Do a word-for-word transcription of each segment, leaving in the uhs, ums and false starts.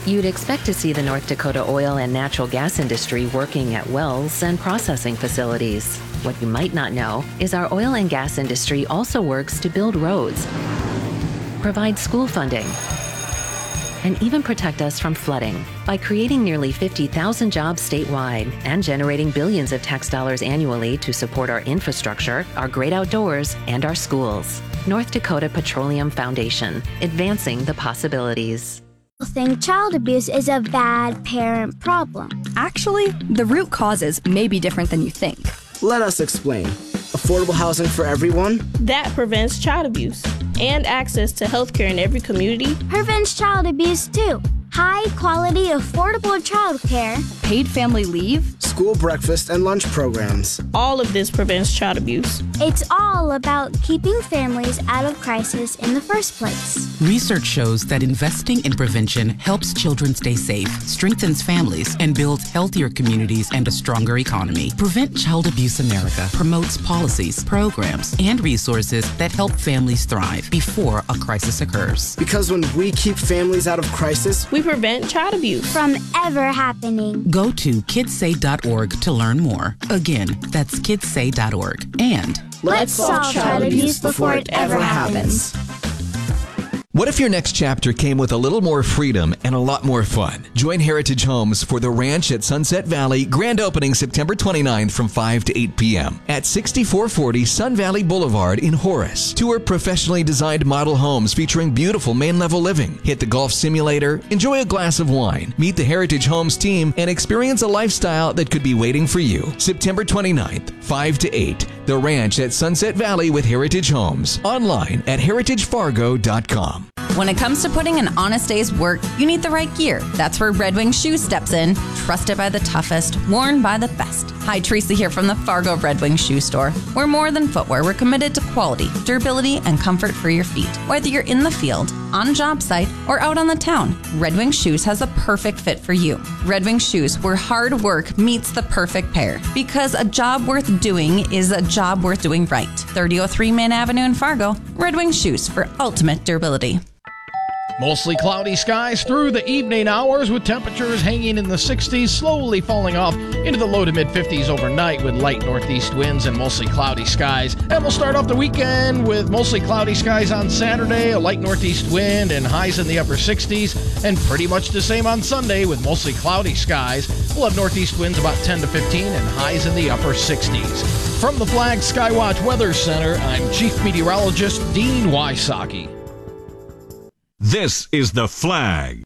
You'd expect to see the North Dakota oil and natural gas industry working at wells and processing facilities. What you might not know is our oil and gas industry also works to build roads, provide school funding, and even protect us from flooding by creating nearly fifty thousand jobs statewide and generating billions of tax dollars annually to support our infrastructure, our great outdoors, and our schools. North Dakota Petroleum Foundation, advancing the possibilities. Think child abuse is a bad parent problem. Actually, the root causes may be different than you think. Let us explain. Affordable housing for everyone? That prevents child abuse. And access to healthcare in every community prevents child abuse too. High quality, affordable childcare, paid family leave, school breakfast and lunch programs. All of this prevents child abuse. It's all about keeping families out of crisis in the first place. Research shows that investing in prevention helps children stay safe, strengthens families, and builds healthier communities and a stronger economy. Prevent Child Abuse America promotes policies, programs, and resources that help families thrive before a crisis occurs. Because when we keep families out of crisis, we prevent child abuse from ever happening. Go to kids say dot org to learn more. Again, that's kids say dot org. And let's solve child abuse before it ever happens. What if your next chapter came with a little more freedom and a lot more fun? Join Heritage Homes for the Ranch at Sunset Valley, grand opening September twenty-ninth from five to eight p.m. at sixty-four forty Sun Valley Boulevard in Horace. Tour professionally designed model homes featuring beautiful main-level living. Hit the golf simulator, enjoy a glass of wine, meet the Heritage Homes team, and experience a lifestyle that could be waiting for you. September twenty-ninth, five to eight. The Ranch at Sunset Valley with Heritage Homes. Online at heritage fargo dot com. When it comes to putting an honest day's work, you need the right gear. That's where Red Wing Shoes steps in. Trusted by the toughest, worn by the best. Hi, Teresa here from the Fargo Red Wing Shoe Store. We're more than footwear. We're committed to quality, durability, and comfort for your feet. Whether you're in the field, on a job site, or out on the town, Red Wing Shoes has a perfect fit for you. Red Wing Shoes, where hard work meets the perfect pair. Because a job worth doing is a job worth doing right. thirty oh three Main Avenue in Fargo. Red Wing Shoes for ultimate durability. Mostly cloudy skies through the evening hours with temperatures hanging in the sixties, slowly falling off into the low to mid fifties overnight with light northeast winds and mostly cloudy skies. And we'll start off the weekend with mostly cloudy skies on Saturday, a light northeast wind and highs in the upper sixties, and pretty much the same on Sunday with mostly cloudy skies. We'll have northeast winds about ten to fifteen and highs in the upper sixties. From the Flag Skywatch Weather Center, I'm Chief Meteorologist Dean Wysocki. This is The Flag.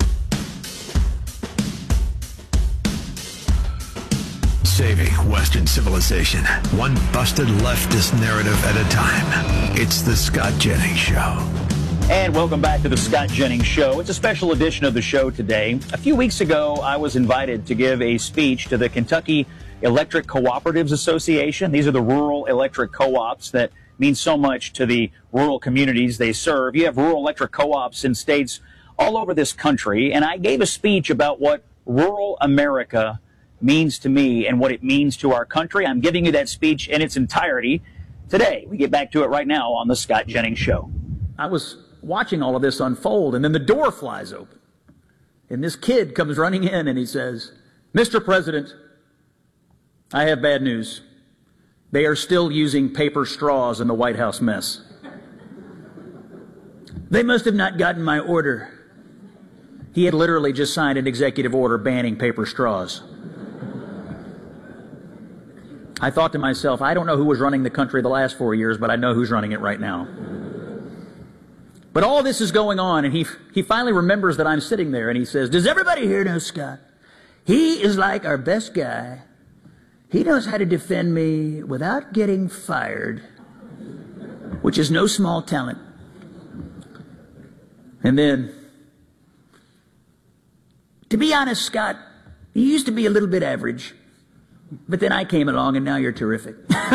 Saving Western civilization, one busted leftist narrative at a time. It's The Scott Jennings Show. And welcome back to The Scott Jennings Show. It's a special edition of the show today. A few weeks ago, I was invited to give a speech to the Kentucky Electric Cooperatives Association. These are the rural electric co-ops that mean so much to the rural communities they serve. You have rural electric co-ops in states all over this country, and I gave a speech about what rural America means to me and what it means to our country. I'm giving you that speech in its entirety today. We get back to it right now on The Scott Jennings Show. I was watching all of this unfold, and then the door flies open, and this kid comes running in, and he says, "Mister President, I have bad news. They are still using paper straws in the White House mess. They must have not gotten my order." He had literally just signed an executive order banning paper straws. I thought to myself, I don't know who was running the country the last four years, but I know who's running it right now. But all this is going on, and he, he finally remembers that I'm sitting there, and he says, "Does everybody here know Scott? He is like our best guy. He knows how to defend me without getting fired, which is no small talent." And then, "To be honest, Scott, you used to be a little bit average, but then I came along and now you're terrific."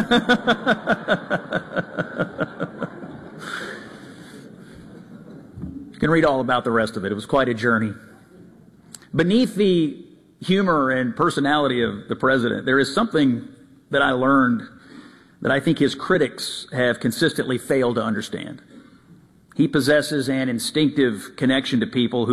You can read all about the rest of it. It was quite a journey. Beneath the humor and personality of the president, there is something that I learned that I think his critics have consistently failed to understand. He possesses an instinctive connection to people who